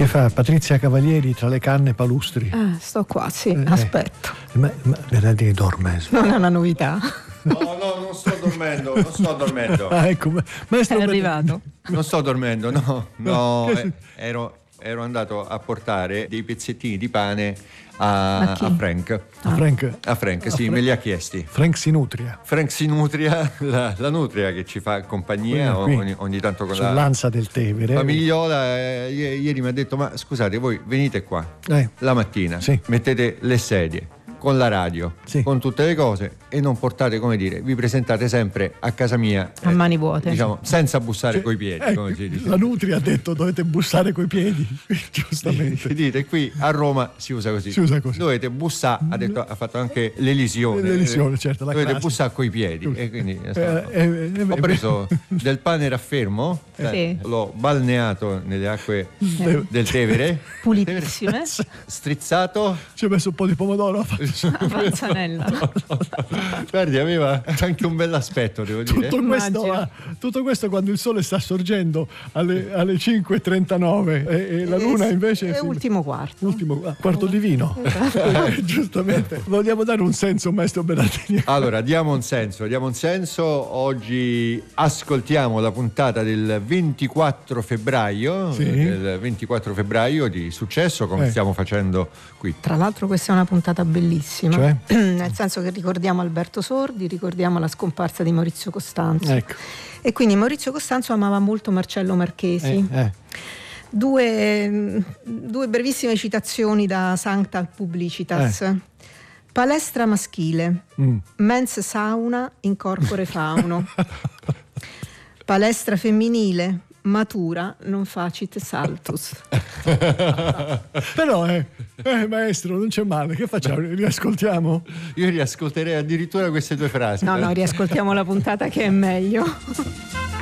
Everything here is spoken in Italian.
fa Patrizia Cavalieri tra le canne palustri? Sto qua, sì, aspetto. Ma Bernardini dorme. Non è una novità. No, non sto dormendo. Ecco, maestro È arrivato. Non sto dormendo, no. Ero andato a portare dei pezzettini di pane a Frank. A Frank, sì, me li ha chiesti. Frank Sinutria. Frank Sinutria, la nutria che ci fa compagnia ogni tanto con sull'Ansa del Tevere. Famigliola, ieri mi ha detto: ma scusate, voi venite qua la mattina, sì, mettete le sedie con la radio, sì, con tutte le cose, e non portate, come dire, vi presentate sempre a casa mia a mani vuote, diciamo, senza bussare coi piedi, come si dice. La Nutria ha detto: dovete bussare coi piedi. Giustamente. Dite, qui a Roma si usa così. Dovete bussare, ha fatto anche l'elisione, certo, la dovete classica. bussare coi piedi. E quindi ho preso del pane raffermo, sì, l'ho balneato nelle acque del Tevere, pulitissime, strizzato, ci ho messo un po' di pomodoro. Panzanella. Guardi, aveva anche un bel aspetto, devo dire. Tutto questo quando il sole sta sorgendo alle 5:39 e la luna invece è ultimo quarto di vino. Giustamente. Vogliamo dare un senso, maestro Bernardini? Allora, diamo un senso. Oggi ascoltiamo la puntata del 24 febbraio, del 24 febbraio di successo, come stiamo facendo qui. Tra l'altro questa è una puntata bellissima, cioè? Nel senso che ricordiamo Alberto Sordi, ricordiamo la scomparsa di Maurizio Costanzo, ecco. E quindi Maurizio Costanzo amava molto Marcello Marchesi. Due brevissime citazioni da Sancta Publicitas. Palestra maschile, mens sauna in corpore fauno. Palestra femminile, matura non facit saltus. Però maestro, non c'è male, che facciamo? Riascoltiamo? Io riascolterei addirittura queste due frasi. No, riascoltiamo la puntata che è meglio.